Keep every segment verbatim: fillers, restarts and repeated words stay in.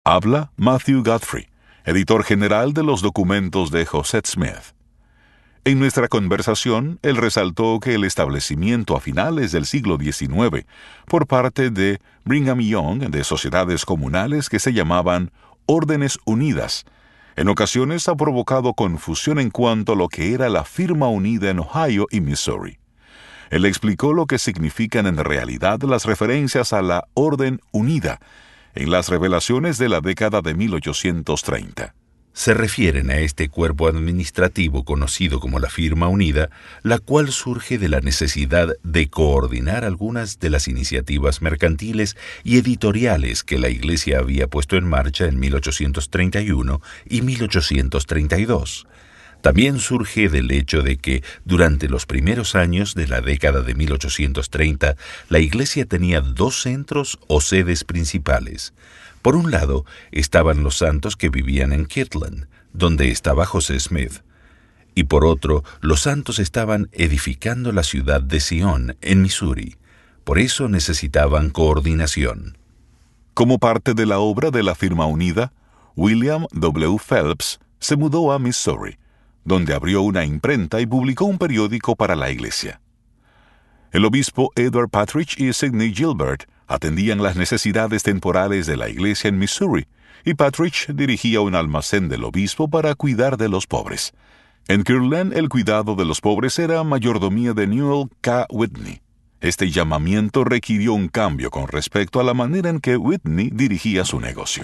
Habla Matthew Guthrie, editor general de los documentos de Josette Smith. En nuestra conversación, él resaltó que el establecimiento a finales del siglo diecinueve por parte de Brigham Young de sociedades comunales que se llamaban Órdenes Unidas, en ocasiones ha provocado confusión en cuanto a lo que era la firma unida en Ohio y Missouri. Él explicó lo que significan en realidad las referencias a la Orden Unida en las revelaciones de la década de mil ochocientos treinta. Se refieren a este cuerpo administrativo conocido como la Firma Unida, la cual surge de la necesidad de coordinar algunas de las iniciativas mercantiles y editoriales que la Iglesia había puesto en marcha en mil ochocientos treinta y uno y mil ochocientos treinta y dos. También surge del hecho de que, durante los primeros años de la década de mil ochocientos treinta, la Iglesia tenía dos centros o sedes principales. Por un lado, estaban los santos que vivían en Kirtland, donde estaba José Smith, y por otro, los santos estaban edificando la ciudad de Sion, en Missouri. Por eso necesitaban coordinación. Como parte de la obra de la Firma Unida, William W. Phelps se mudó a Missouri, donde abrió una imprenta y publicó un periódico para la iglesia. El obispo Edward Partridge y Sidney Gilbert atendían las necesidades temporales de la iglesia en Missouri, y Partridge dirigía un almacén del obispo para cuidar de los pobres. En Kirtland, el cuidado de los pobres era mayordomía de Newell K. Whitney. Este llamamiento requirió un cambio con respecto a la manera en que Whitney dirigía su negocio.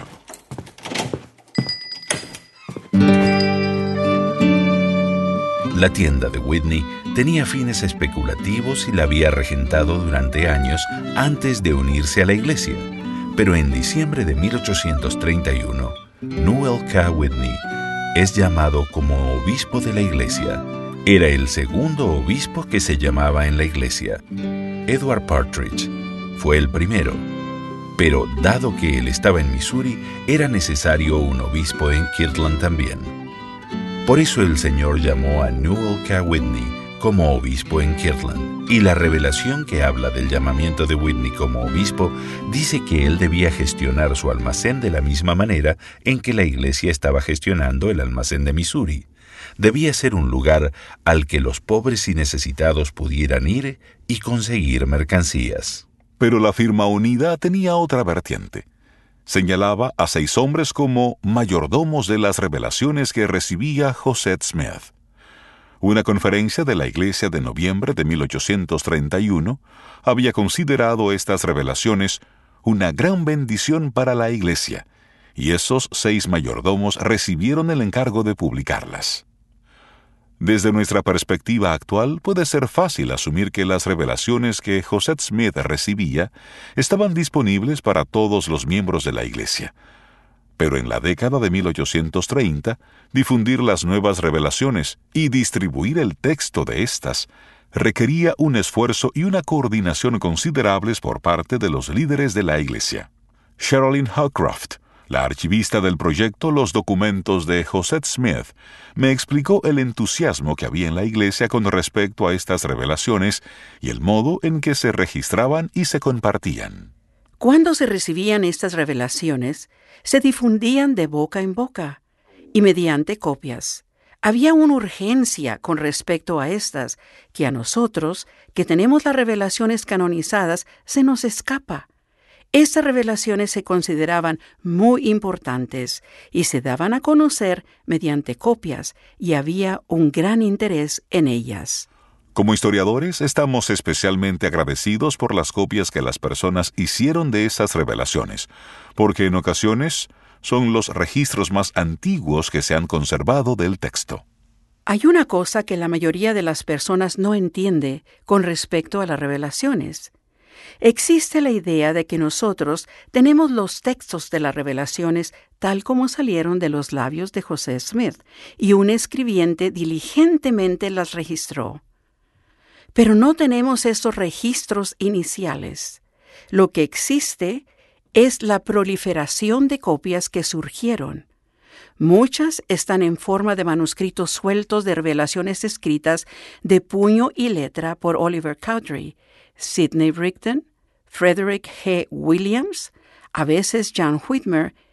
La tienda de Whitney tenía fines especulativos y la había regentado durante años antes de unirse a la iglesia, pero en diciembre de mil ochocientos treinta y uno, Newell K. Whitney es llamado como obispo de la iglesia. Era el segundo obispo que se llamaba en la iglesia. Edward Partridge fue el primero, pero dado que él estaba en Missouri, era necesario un obispo en Kirtland también. Por eso el Señor llamó a Newell K. Whitney como obispo en Kirtland, y la revelación que habla del llamamiento de Whitney como obispo dice que él debía gestionar su almacén de la misma manera en que la iglesia estaba gestionando el almacén de Missouri. Debía ser un lugar al que los pobres y necesitados pudieran ir y conseguir mercancías. Pero la Firma Unida tenía otra vertiente. Señalaba a seis hombres como mayordomos de las revelaciones que recibía Josette Smith. Una conferencia de la Iglesia de noviembre de mil ochocientos treinta y uno había considerado estas revelaciones una gran bendición para la Iglesia, y esos seis mayordomos recibieron el encargo de publicarlas. Desde nuestra perspectiva actual, puede ser fácil asumir que las revelaciones que Josette Smith recibía estaban disponibles para todos los miembros de la Iglesia. Pero en la década de mil ochocientos treinta, difundir las nuevas revelaciones y distribuir el texto de estas requería un esfuerzo y una coordinación considerables por parte de los líderes de la Iglesia. Sherilyn Hawcroft, la archivista del proyecto Los Documentos de Josette Smith, me explicó el entusiasmo que había en la iglesia con respecto a estas revelaciones y el modo en que se registraban y se compartían. Cuando se recibían estas revelaciones, se difundían de boca en boca y mediante copias. Había una urgencia con respecto a estas que a nosotros, que tenemos las revelaciones canonizadas, se nos escapa. Estas revelaciones se consideraban muy importantes y se daban a conocer mediante copias, y había un gran interés en ellas. Como historiadores, estamos especialmente agradecidos por las copias que las personas hicieron de esas revelaciones, porque en ocasiones son los registros más antiguos que se han conservado del texto. Hay una cosa que la mayoría de las personas no entiende con respecto a las revelaciones. Existe la idea de que nosotros tenemos los textos de las revelaciones tal como salieron de los labios de José Smith, y un escribiente diligentemente las registró. Pero no tenemos esos registros iniciales. Lo que existe es la proliferación de copias que surgieron. Muchas están en forma de manuscritos sueltos de revelaciones escritas de puño y letra por Oliver Cowdery, Sidney Rigdon, Frederick G. Williams, a veces John Whitmer